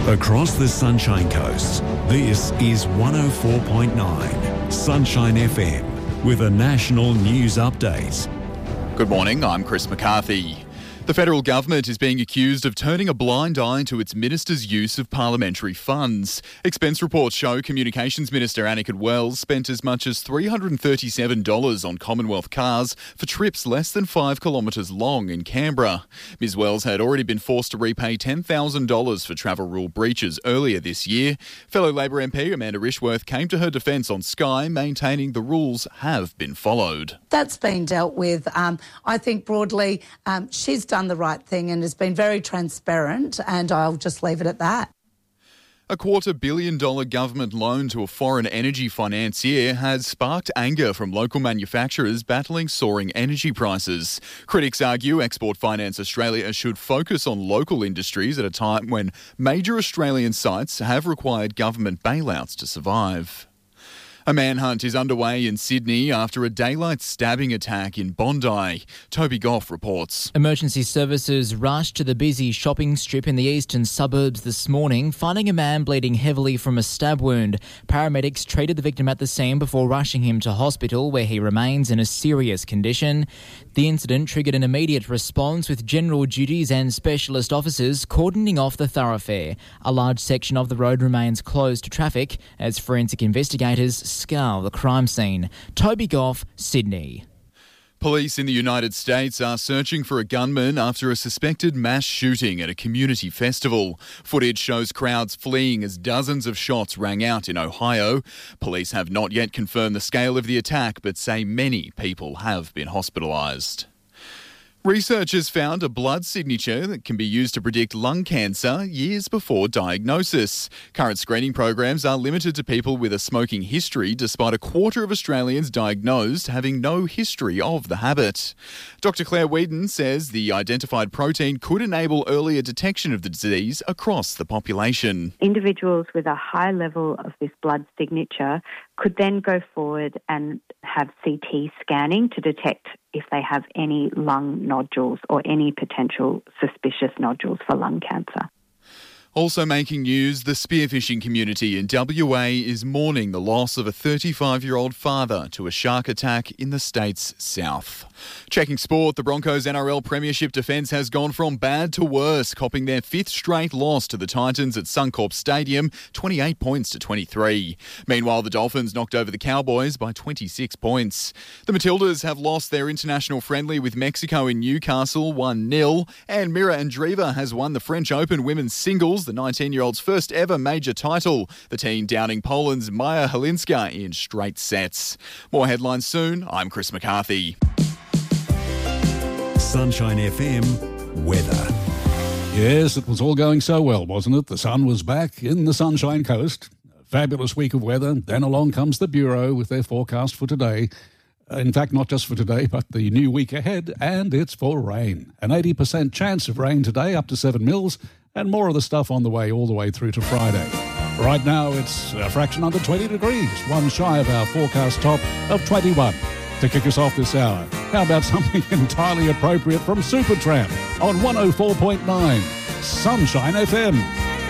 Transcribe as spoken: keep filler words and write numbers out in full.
Across the Sunshine Coast, this is one oh four point nine Sunshine F M with a national news update. Good morning, I'm Chris McCarthy. The federal government is being accused of turning a blind eye to its ministers' use of parliamentary funds. Expense reports show Communications Minister Anneke Wells spent as much as three hundred thirty-seven dollars on Commonwealth cars for trips less than five kilometres long in Canberra. Ms Wells had already been forced to repay ten thousand dollars for travel rule breaches earlier this year. Fellow Labor M P Amanda Rishworth came to her defence on Sky, maintaining the rules have been followed. That's been dealt with. Um, I think broadly um, she's done the right thing and has been very transparent, and I'll just leave it at that. A quarter billion dollar government loan to a foreign energy financier has sparked anger from local manufacturers battling soaring energy prices. Critics argue Export Finance Australia should focus on local industries at a time when major Australian sites have required government bailouts to survive. A manhunt is underway in Sydney after a daylight stabbing attack in Bondi. Toby Goff reports. Emergency services rushed to the busy shopping strip in the eastern suburbs this morning, finding a man bleeding heavily from a stab wound. Paramedics treated the victim at the scene before rushing him to hospital, where he remains in a serious condition. The incident triggered an immediate response, with general duties and specialist officers cordoning off the thoroughfare. A large section of the road remains closed to traffic as forensic investigators scour the crime scene. Toby Goff, Sydney. Police in the United States are searching for a gunman after a suspected mass shooting at a community festival. Footage shows crowds fleeing as dozens of shots rang out in Ohio. Police have not yet confirmed the scale of the attack, but say many people have been hospitalised. Researchers found a blood signature that can be used to predict lung cancer years before diagnosis. Current screening programs are limited to people with a smoking history, despite a quarter of Australians diagnosed having no history of the habit. Doctor Claire Whedon says the identified protein could enable earlier detection of the disease across the population. Individuals with a high level of this blood signature could then go forward and have C T scanning to detect if they have any lung nodules or any potential suspicious nodules for lung cancer. Also making news, the spearfishing community in W A is mourning the loss of a thirty-five-year-old father to a shark attack in the state's south. Checking sport, the Broncos N R L Premiership defence has gone from bad to worse, copping their fifth straight loss to the Titans at Suncorp Stadium, twenty-eight points to twenty-three. Meanwhile, the Dolphins knocked over the Cowboys by twenty-six points. The Matildas have lost their international friendly with Mexico in Newcastle one nil, and Mira Andreeva has won the French Open women's singles, the nineteen-year-old's first ever major title. The team downing Poland's Maja Halinska in straight sets. More headlines soon. I'm Chris McCarthy. Sunshine F M weather. Yes, it was all going so well, wasn't it? The sun was back in the Sunshine Coast. A fabulous week of weather. Then along comes the Bureau with their forecast for today. In fact, not just for today, but the new week ahead, and it's for rain. An eighty percent chance of rain today, up to seven mils, and more of the stuff on the way all the way through to Friday. Right now, it's a fraction under twenty degrees, one shy of our forecast top of twenty-one. To kick us off this hour, how about something entirely appropriate from Supertramp on one oh four point nine Sunshine F M.